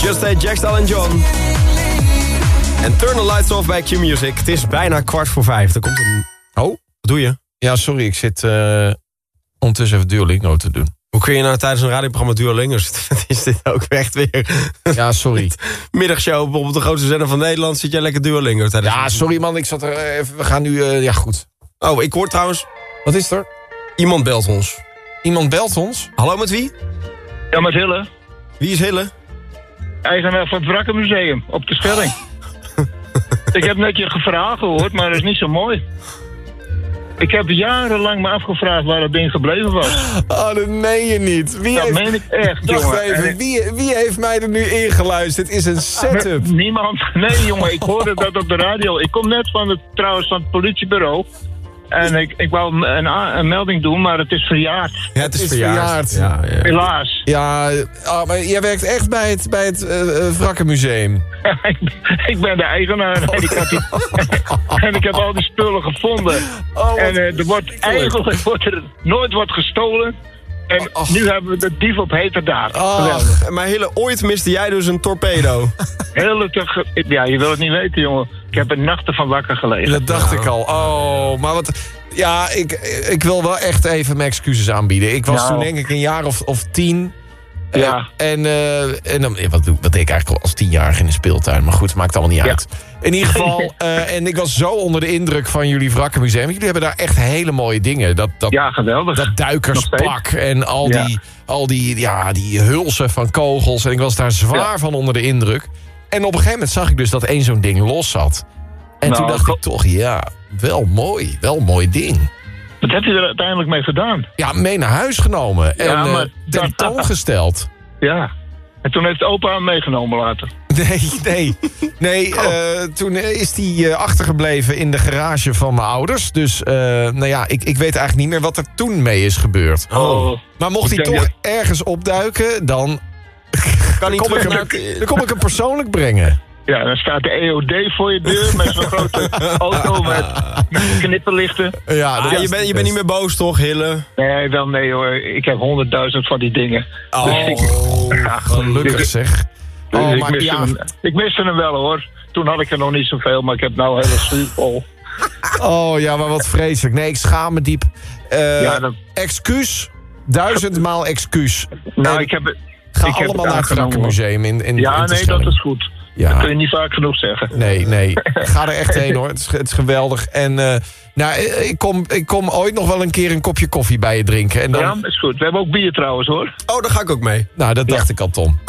Just Stay, Jackstyle en John. En Turn the Lights Off bij Q-Music. Het is bijna 4:45. Er komt een... Oh, wat doe je? Ja, sorry, ik zit ondertussen even Duolingo te doen. Hoe kun je nou tijdens een radioprogramma Duolingo zitten? Wat is dit ook echt weer? Ja, sorry. Middagshow op de grootste zender van Nederland. Zit jij lekker Duolingo tijdens... Ja, sorry man, ik zat er even... We gaan nu... ja, goed. Oh, ik hoor trouwens... Wat is er? Iemand belt ons. Iemand belt ons? Hallo, met wie? Ja, met Hille. Wie is Hille? Eigenaar van het Wrakkenmuseum op de Schelling. Ik heb net je verhaal gehoord, maar dat is niet zo mooi. Ik heb jarenlang me afgevraagd waar dat ding gebleven was. Oh, dat meen je niet. Dat meen ik echt, Wacht jongen. even, wie heeft mij er nu ingeluisterd? Het is een setup. Niemand. Nee, jongen, ik hoorde dat op de radio. Ik kom net van het politiebureau. En ik wou een melding doen, maar het is verjaard. Ja, het is verjaard. Ja. Helaas. Ja, maar jij werkt echt bij het Wrakkenmuseum. Ik ben de eigenaar en ik heb al die spullen gevonden. En eigenlijk wordt er nooit wat gestolen. En nu hebben we de dief op heterdaad. Maar Hille, ooit miste jij dus een torpedo. Ja, je wil het niet weten, jongen. Ik heb er nachten van wakker gelegen. Dat dacht ik al. Oh, maar wat... Ja, ik wil wel echt even mijn excuses aanbieden. Ik was toen denk ik een jaar of 10. Ja. En wat deed ik eigenlijk al als 10-jarige in de speeltuin? Maar goed, maakt allemaal niet uit. In ieder geval, en ik was zo onder de indruk van jullie Wrakkenmuseum. Jullie hebben daar echt hele mooie dingen. Ja, geweldig. Dat duikerspak en al die hulsen van kogels. En ik was daar zwaar van onder de indruk. En op een gegeven moment zag ik dus dat één zo'n ding los zat. En toen dacht ik toch, wel mooi ding. Wat heb je er uiteindelijk mee gedaan? Ja, mee naar huis genomen. En tentoongesteld. Ja. En toen heeft opa hem meegenomen later. Nee, toen is hij achtergebleven in de garage van mijn ouders. Dus, ik weet eigenlijk niet meer wat er toen mee is gebeurd. Oh. Maar mocht hij toch ergens opduiken, dan kom ik hem persoonlijk brengen. Ja, dan staat de EOD voor je deur met zo'n grote auto met knipperlichten. Ja, je bent niet meer boos toch, Hille? Nee hoor. Ik heb 100.000 van die dingen. Gelukkig zeg. Ik miste hem wel hoor. Toen had ik er nog niet zoveel, maar ik heb nou hele schuur vol. Oh ja, maar wat vreselijk. Nee, ik schaam me diep. Excuus. 1000 maal excuus. Nou, Ga allemaal naar het Wrakkenmuseum in dat is goed. Ja. Dat kun je niet vaak genoeg zeggen. Nee. Ga er echt heen hoor. Het is geweldig. En ik kom ooit nog wel een keer een kopje koffie bij je drinken. En dan... Ja, is goed. We hebben ook bier trouwens hoor. Oh, daar ga ik ook mee. Nou, dat dacht ik al, Tom.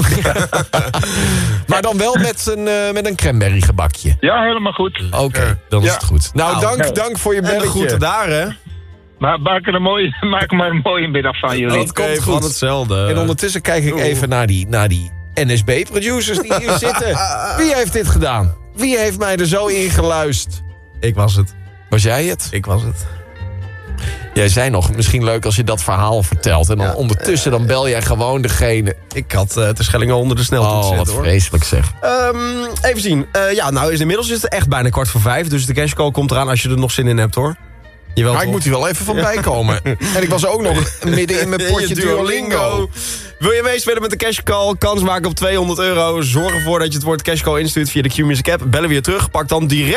Maar dan wel met een cranberry gebakje. Ja, helemaal goed. Oké, dan is het goed. Nou, dank voor je belletje. En de groeten daar, hè? Maar maak er een mooie middag van jullie. Dat komt goed. Van hetzelfde. En ondertussen kijk ik even naar die NSB-producers die hier zitten. Wie heeft dit gedaan? Wie heeft mij er zo ingeluisterd? Ik was het. Was jij het? Ik was het. Jij zei nog, misschien leuk als je dat verhaal vertelt. En dan ondertussen dan bel jij gewoon degene... Ik had de Schelling al onder de sneltoets zetten, wat vreselijk zeg. Even zien. Inmiddels is het echt bijna 4:45. Dus de cashcall komt eraan als je er nog zin in hebt, hoor. Maar ik moet hier wel even van bijkomen. En ik was ook nog midden in mijn potje Duolingo. Wil je meespelen met de cashcall? Kans maken op €200. Zorg ervoor dat je het woord cashcall instuurt via de Q-Music app. Bellen we je terug. Pak dan direct